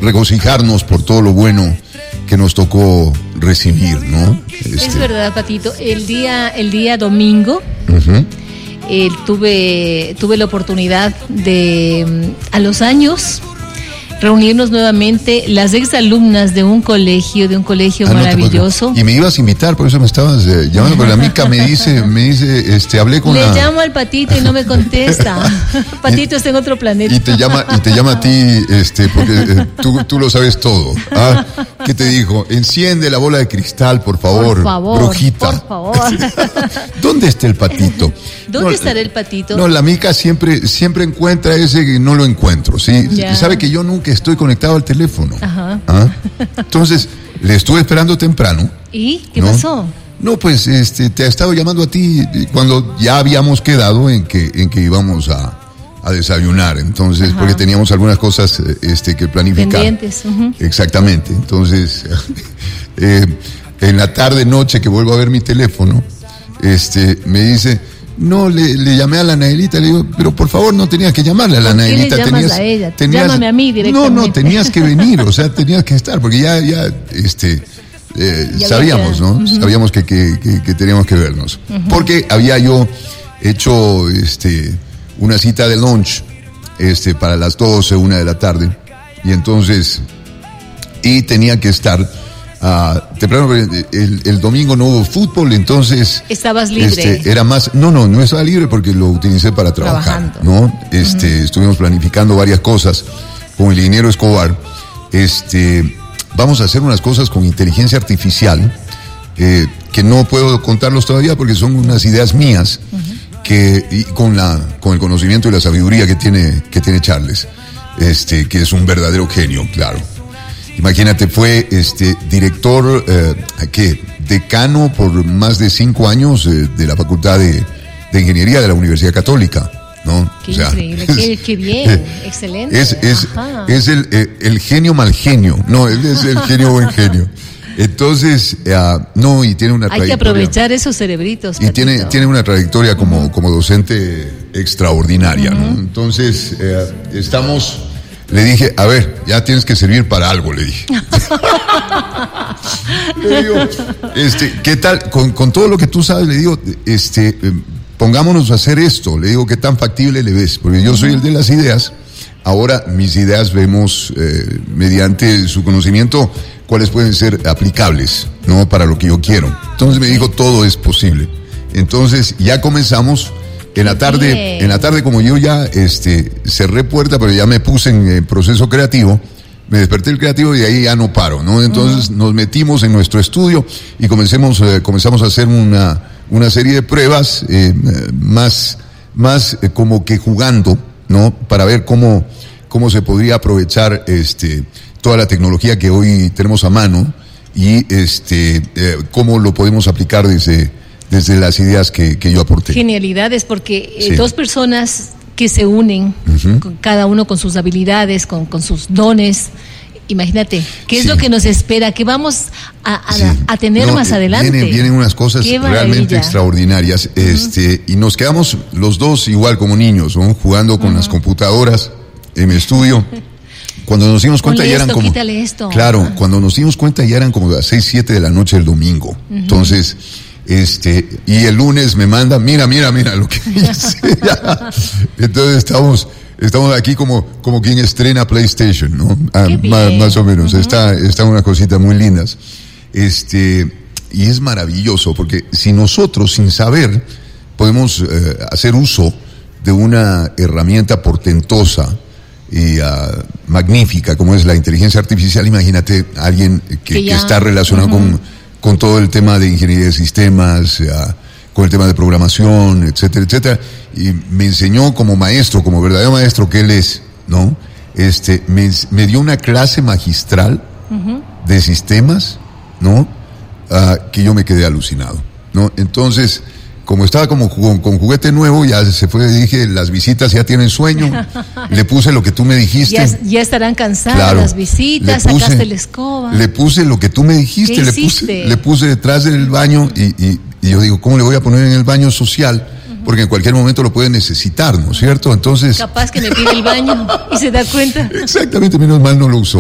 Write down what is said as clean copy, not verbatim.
regocijarnos por todo lo bueno que nos tocó recibir, ¿no? Es verdad, Patito. El día domingo tuve la oportunidad de, a los años, reunirnos nuevamente las exalumnas de un colegio maravilloso. Y me ibas a invitar, por eso me estabas llamando, pero la Mica me dice, hablé con Le llamo al Patito y no me contesta. Patito está en otro planeta. Y te llama a ti, porque tú lo sabes todo. ¿Ah? ¿Qué te dijo? Enciende la bola de cristal, por favor, brujita. Por favor. ¿Dónde está el Patito? ¿Dónde estará el Patito? No, la Mica siempre encuentra ese que no lo encuentro, ¿sí? Ya. Sabe que yo nunca estoy conectado al teléfono. Ajá. ¿Ah? Entonces, le estuve esperando temprano. ¿Y qué pasó? No, pues te ha estado llamando a ti cuando ya habíamos quedado en que íbamos a desayunar. Entonces, Ajá. porque teníamos algunas cosas que planificar. Pendientes. Exactamente. Entonces, en la tarde, noche que vuelvo a ver mi teléfono, me dice, no, le llamé a la Naelita, le digo, pero por favor no tenías que llamarle a la Naelita. ¿Por qué le llamas a ella? Llámame a mí directamente. No, tenías que venir, o sea, tenías que estar, porque ya sabíamos, ¿no? Uh-huh. Sabíamos que teníamos que vernos. Uh-huh. Porque había yo hecho una cita de lunch para las 12, 1 de la tarde, y entonces tenía que estar temprano. El domingo no hubo fútbol, entonces estabas libre. Era más, no estaba libre porque lo utilicé para trabajar. Trabajando. ¿No? Uh-huh. Estuvimos planificando varias cosas con el ingeniero Escobar. Vamos a hacer unas cosas con inteligencia artificial que no puedo contarlos todavía porque son unas ideas mías. Uh-huh. Y con el conocimiento y la sabiduría que tiene Charles, que es un verdadero genio, claro. Imagínate, fue director, decano por más de 5 años de la Facultad de Ingeniería de la Universidad Católica, ¿no? Qué increíble, qué bien, excelente. Es el genio mal genio, no, él es el genio buen genio. Entonces, y tiene una trayectoria. Hay que aprovechar esos cerebritos. Y tiene una trayectoria como docente extraordinaria, uh-huh. ¿no? Entonces, le dije, a ver, ya tienes que servir para algo, le dije. Le digo, ¿qué tal? Con todo lo que tú sabes, le digo, pongámonos a hacer esto. Le digo, ¿qué tan factible le ves? Porque yo soy el de las ideas. Ahora, mis ideas vemos, mediante su conocimiento, cuáles pueden ser aplicables, ¿no? Para lo que yo quiero. Entonces me dijo, todo es posible. Entonces, ya comenzamos. En la tarde, como yo ya cerré puerta, pero ya me puse en proceso creativo, me desperté el creativo y de ahí ya no paro, ¿no? Entonces nos metimos en nuestro estudio y comenzamos a hacer una serie de pruebas, más como que jugando, ¿no? Para ver cómo se podría aprovechar toda la tecnología que hoy tenemos a mano y cómo lo podemos aplicar desde las ideas que yo aporté. Genialidades, porque dos personas que se unen, uh-huh. Cada uno con sus habilidades, con sus dones. Imagínate, ¿qué es lo que nos espera? ¿Qué vamos a tener más adelante? Vienen unas cosas realmente extraordinarias. Uh-huh. Y nos quedamos los dos igual como niños, ¿no? Jugando con las computadoras en mi estudio. Cuando nos dimos cuenta ya eran como... Quítale esto. Claro, cuando nos dimos cuenta ya eran como las 6, 7 de la noche del domingo. Uh-huh. Entonces... y el lunes me manda, mira lo que hice. Entonces estamos aquí como quien estrena PlayStation, ¿no? Más o menos. Uh-huh. Está unas cositas muy lindas. Y es maravilloso porque si nosotros, sin saber, podemos hacer uso de una herramienta portentosa y magnífica como es la inteligencia artificial, imagínate a alguien que está relacionado uh-huh. con todo el tema de ingeniería de sistemas, con el tema de programación, etcétera, etcétera. Y me enseñó como maestro, como verdadero maestro que él es, ¿no? Me dio una clase magistral uh-huh. de sistemas, ¿no? Que yo me quedé alucinado, ¿no? Entonces, como estaba como con juguete nuevo, ya se fue, dije, las visitas ya tienen sueño, le puse lo que tú me dijiste. Ya estarán cansadas las visitas, sacaste la escoba. Le puse lo que tú me dijiste, le puse detrás del baño y yo digo, ¿cómo le voy a poner en el baño social? Porque en cualquier momento lo puede necesitar, ¿no es cierto? Entonces... Capaz que me pide el baño y se da cuenta. Exactamente, menos mal no lo usó.